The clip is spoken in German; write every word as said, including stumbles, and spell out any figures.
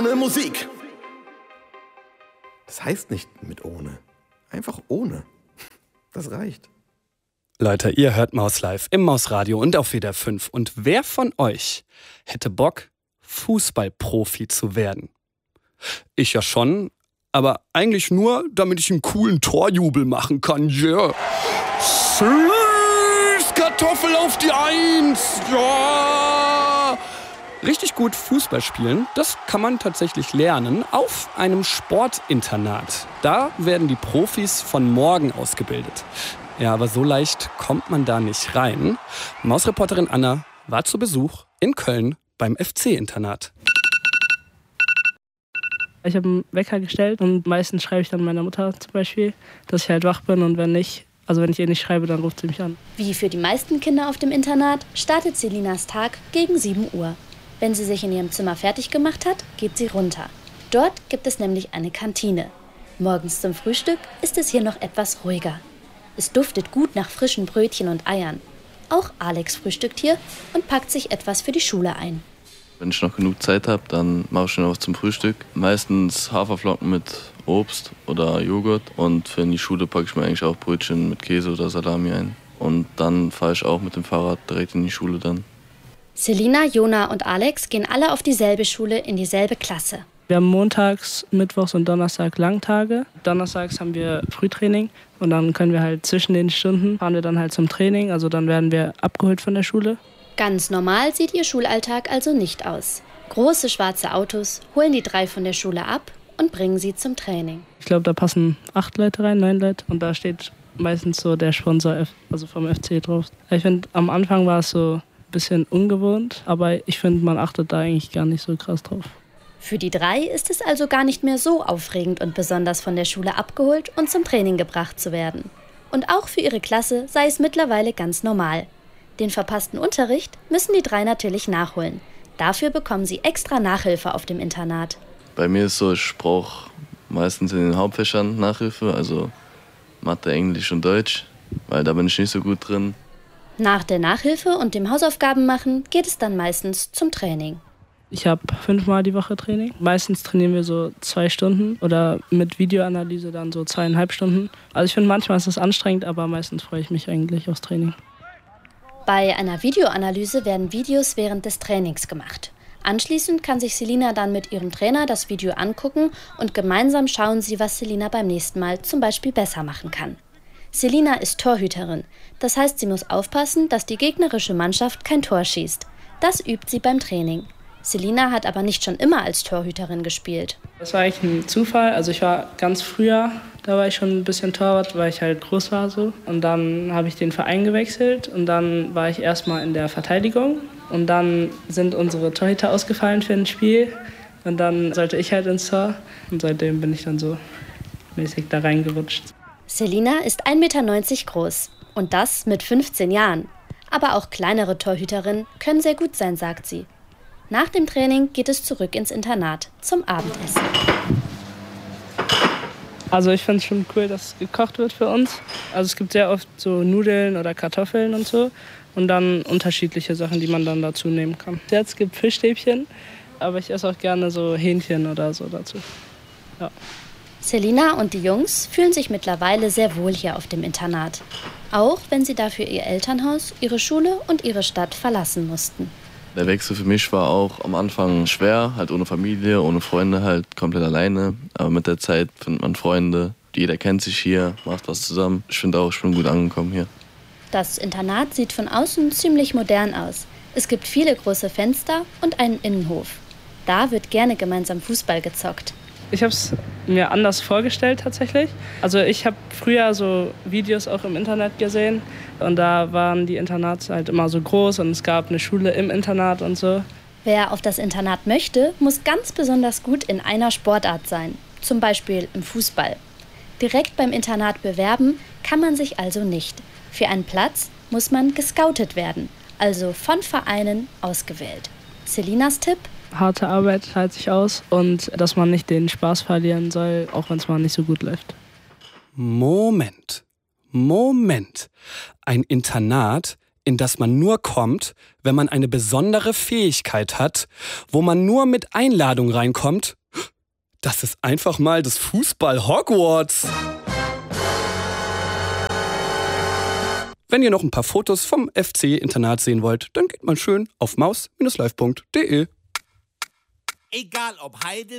Ohne Musik. Das heißt nicht mit ohne. Einfach ohne. Das reicht. Leute, ihr hört Maus Live im Mausradio und auf W D R fünf. Und wer von euch hätte Bock, Fußballprofi zu werden? Ich ja schon, aber eigentlich nur, damit ich einen coolen Torjubel machen kann. Yeah. Süß, Kartoffel auf die Eins. Ja. Richtig gut Fußball spielen, das kann man tatsächlich lernen auf einem Sportinternat. Da werden die Profis von morgen ausgebildet. Ja, aber so leicht kommt man da nicht rein. Mausreporterin Anna war zu Besuch in Köln beim F C-Internat. Ich habe einen Wecker gestellt und meistens schreibe ich dann meiner Mutter zum Beispiel, dass ich halt wach bin, und wenn nicht, also wenn ich ihr nicht schreibe, dann ruft sie mich an. Wie für die meisten Kinder auf dem Internat startet Selinas Tag gegen sieben Uhr. Wenn sie sich in ihrem Zimmer fertig gemacht hat, geht sie runter. Dort gibt es nämlich eine Kantine. Morgens zum Frühstück ist es hier noch etwas ruhiger. Es duftet gut nach frischen Brötchen und Eiern. Auch Alex frühstückt hier und packt sich etwas für die Schule ein. Wenn ich noch genug Zeit habe, dann mache ich schon was zum Frühstück. Meistens Haferflocken mit Obst oder Joghurt. Und für in die Schule packe ich mir eigentlich auch Brötchen mit Käse oder Salami ein. Und dann fahre ich auch mit dem Fahrrad direkt in die Schule dann. Selina, Jona und Alex gehen alle auf dieselbe Schule in dieselbe Klasse. Wir haben montags, mittwochs und Donnerstag Langtage. Donnerstags haben wir Frühtraining und dann können wir halt zwischen den Stunden fahren wir dann halt zum Training. Also dann werden wir abgeholt von der Schule. Ganz normal sieht ihr Schulalltag also nicht aus. Große schwarze Autos holen die drei von der Schule ab und bringen sie zum Training. Ich glaube, da passen acht Leute rein, neun Leute. Und da steht meistens so der Sponsor, also vom F C drauf. Ich finde, am Anfang war es so ein bisschen ungewohnt, aber ich finde, man achtet da eigentlich gar nicht so krass drauf. Für die drei ist es also gar nicht mehr so aufregend und besonders, von der Schule abgeholt und zum Training gebracht zu werden. Und auch für ihre Klasse sei es mittlerweile ganz normal. Den verpassten Unterricht müssen die drei natürlich nachholen. Dafür bekommen sie extra Nachhilfe auf dem Internat. Bei mir ist so, ich brauche meistens in den Hauptfächern Nachhilfe, also Mathe, Englisch und Deutsch, weil da bin ich nicht so gut drin. Nach der Nachhilfe und dem Hausaufgabenmachen geht es dann meistens zum Training. Ich habe fünfmal die Woche Training. Meistens trainieren wir so zwei Stunden oder mit Videoanalyse dann so zweieinhalb Stunden. Also ich finde, manchmal ist es anstrengend, aber meistens freue ich mich eigentlich aufs Training. Bei einer Videoanalyse werden Videos während des Trainings gemacht. Anschließend kann sich Selina dann mit ihrem Trainer das Video angucken und gemeinsam schauen sie, was Selina beim nächsten Mal zum Beispiel besser machen kann. Selina ist Torhüterin. Das heißt, sie muss aufpassen, dass die gegnerische Mannschaft kein Tor schießt. Das übt sie beim Training. Selina hat aber nicht schon immer als Torhüterin gespielt. Das war eigentlich ein Zufall. Also ich war ganz früher, da war ich schon ein bisschen Torwart, weil ich halt groß war so. Und dann habe ich den Verein gewechselt und dann war ich erstmal in der Verteidigung. Und dann sind unsere Torhüter ausgefallen für ein Spiel. Und dann sollte ich halt ins Tor. Und seitdem bin ich dann so mäßig da reingerutscht. Selina ist ein Meter neunzig groß. Und das mit fünfzehn Jahren. Aber auch kleinere Torhüterinnen können sehr gut sein, sagt sie. Nach dem Training geht es zurück ins Internat zum Abendessen. Also ich finde es schon cool, dass gekocht wird für uns. Also es gibt sehr oft so Nudeln oder Kartoffeln und so. Und dann unterschiedliche Sachen, die man dann dazu nehmen kann. Jetzt gibt es Fischstäbchen, aber ich esse auch gerne so Hähnchen oder so dazu. Ja. Selina und die Jungs fühlen sich mittlerweile sehr wohl hier auf dem Internat. Auch wenn sie dafür ihr Elternhaus, ihre Schule und ihre Stadt verlassen mussten. Der Wechsel für mich war auch am Anfang schwer, halt ohne Familie, ohne Freunde, halt komplett alleine. Aber mit der Zeit findet man Freunde, jeder kennt sich hier, macht was zusammen. Ich finde auch, ich bin gut angekommen hier. Das Internat sieht von außen ziemlich modern aus. Es gibt viele große Fenster und einen Innenhof. Da wird gerne gemeinsam Fußball gezockt. Ich habe es mir anders vorgestellt tatsächlich. Also ich habe früher so Videos auch im Internet gesehen und da waren die Internats halt immer so groß und es gab eine Schule im Internat und so. Wer auf das Internat möchte, muss ganz besonders gut in einer Sportart sein, zum Beispiel im Fußball. Direkt beim Internat bewerben kann man sich also nicht. Für einen Platz muss man gescoutet werden, also von Vereinen ausgewählt. Selinas Tipp? Harte Arbeit zahlt sich aus und dass man nicht den Spaß verlieren soll, auch wenn es mal nicht so gut läuft. Moment, Moment. Ein Internat in das man nur kommt, wenn man eine besondere Fähigkeit hat, wo man nur mit Einladung reinkommt. Das ist einfach mal das Fußball-Hogwarts. Wenn ihr noch ein paar Fotos vom F C-Internat sehen wollt, dann geht mal schön auf maus Bindestrich live Punkt de. Egal ob Heide,